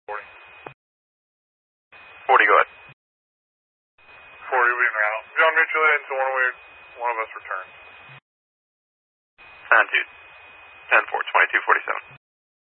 40. 40, go ahead. 40, we en route. John, mutual aid until one of us returns. Sound 2. 10-4, 2247.